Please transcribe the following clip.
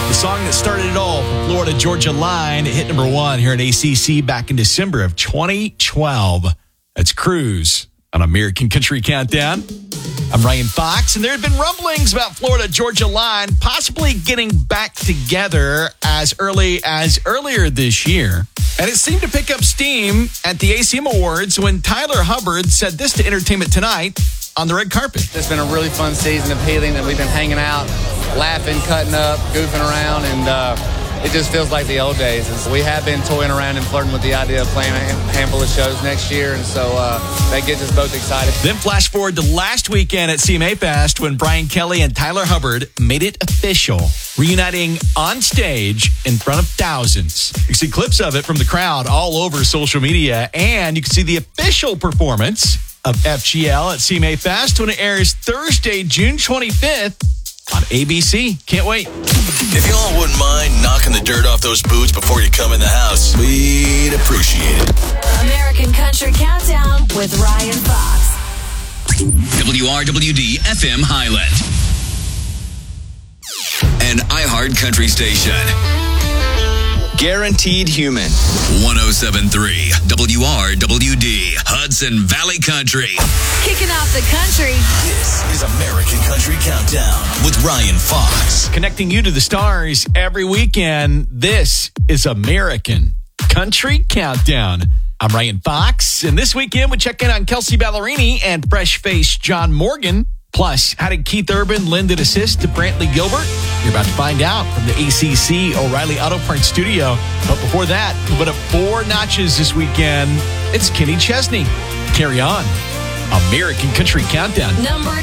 The song that started it all, Florida Georgia Line, hit number 1 here at ACC back in December of 2012. That's Cruise on American Country Countdown. I'm Ryan Fox, and there have been rumblings about Florida Georgia Line possibly getting back together as early as earlier this year. And it seemed to pick up steam at the ACM Awards when Tyler Hubbard said this to Entertainment Tonight on the red carpet. It's been a really fun season of healing that we've been hanging out, laughing, cutting up, goofing around, and it just feels like the old days. And so we have been toying around and flirting with the idea of playing a handful of shows next year, and so that gets us both excited. Then flash forward to last weekend at CMA Fest when Brian Kelly and Tyler Hubbard made it official, reuniting on stage in front of thousands. You can see clips of it from the crowd all over social media, and you can see the official performance of FGL at CMA Fest when it airs Thursday, June 25th on ABC. Can't wait. If y'all wouldn't mind knocking the dirt off those boots before you come in the house, we'd appreciate it. American Country Countdown with Ryan Fox. WRWD FM Highland. An iHeart Country station. Guaranteed Human. 107.3 WRWD Hudson Valley Country. Kicking off the country. This is American Country Countdown with Ryan Fox. Connecting you to the stars every weekend. This is American Country Countdown. I'm Ryan Fox, and this weekend we check in on Kelsey Ballerini and fresh-faced John Morgan. Plus, how did Keith Urban lend an assist to Brantley Gilbert? You're about to find out from the ACC O'Reilly Auto Parts studio. But before that, we put up 4 notches this weekend. It's Kenny Chesney. Carry on. American Country Countdown. Number